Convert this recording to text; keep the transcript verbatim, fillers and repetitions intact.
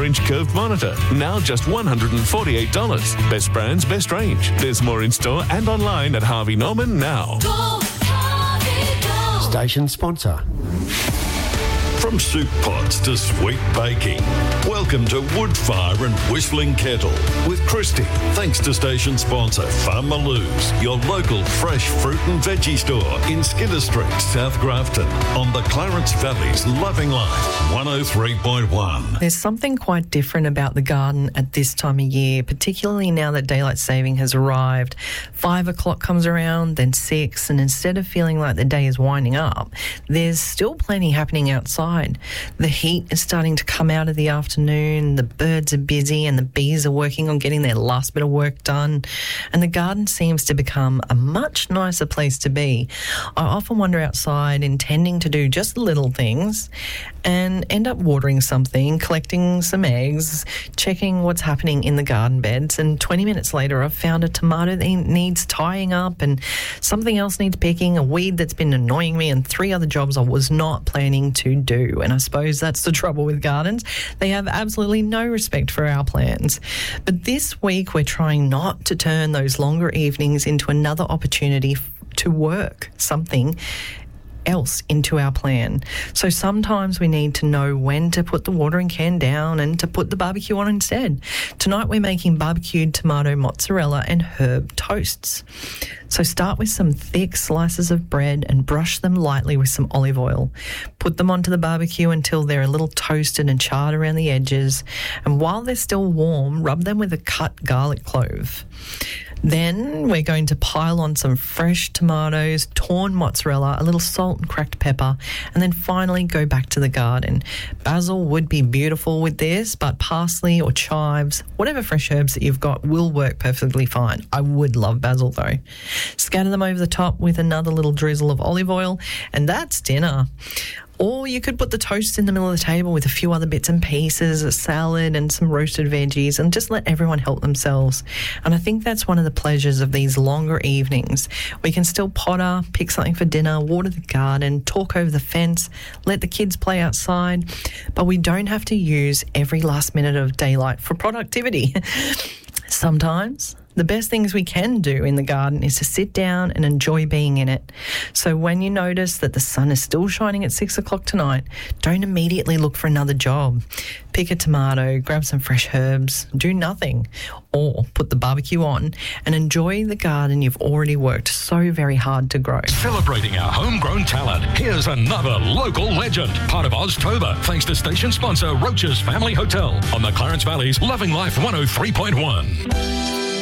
twenty-four inch curved monitor, now just one hundred forty-eight dollars. Best brands, best range. There's more in store and online at Harvey Norman now. Go, Harvey, go. Station sponsor. From soup pots to sweet baking, welcome to Woodfire and Whistling Kettle with Christy. Thanks to station sponsor Farm Maloos, your local fresh fruit and veggie store in Skinner Street, South Grafton, on the Clarence Valley's Loving Life, one oh three point one. There's something quite different about the garden at this time of year, particularly now that daylight saving has arrived. Five o'clock comes around, then six, and instead of feeling like the day is winding up, there's still plenty happening outside. The heat is starting to come out of the afternoon, the birds are busy and the bees are working on getting their last bit of work done, and the garden seems to become a much nicer place to be. I often wander outside intending to do just little things and end up watering something, collecting some eggs, checking what's happening in the garden beds, and twenty minutes later I've found a tomato that needs tying up and something else needs picking, a weed that's been annoying me, and three other jobs I was not planning to do. And I suppose that's the trouble with gardens. They have absolutely no respect for our plans. But this week we're trying not to turn those longer evenings into another opportunity to work something else into our plan. So sometimes we need to know when to put the watering can down and to put the barbecue on instead. Tonight we're making barbecued tomato mozzarella and herb toasts. So start with some thick slices of bread and brush them lightly with some olive oil. Put them onto the barbecue until they're a little toasted and charred around the edges. And while they're still warm, rub them with a cut garlic clove. Then we're going to pile on some fresh tomatoes, torn mozzarella, a little salt and cracked pepper, and then finally go back to the garden. Basil would be beautiful with this, but parsley or chives, whatever fresh herbs that you've got, will work perfectly fine. I would love basil though. Scatter them over the top with another little drizzle of olive oil, and that's dinner. Or you could put the toast in the middle of the table with a few other bits and pieces, a salad and some roasted veggies, and just let everyone help themselves. And I think that's one of the pleasures of these longer evenings. We can still potter, pick something for dinner, water the garden, talk over the fence, let the kids play outside, but we don't have to use every last minute of daylight for productivity. Sometimes the best things we can do in the garden is to sit down and enjoy being in it. So when you notice that the sun is still shining at six o'clock tonight, don't immediately look for another job. Pick a tomato, grab some fresh herbs, do nothing, or put the barbecue on and enjoy the garden you've already worked so very hard to grow. Celebrating our homegrown talent, here's another local legend, part of Oztober, thanks to station sponsor Roach's Family Hotel on the Clarence Valley's Loving Life one oh three point one.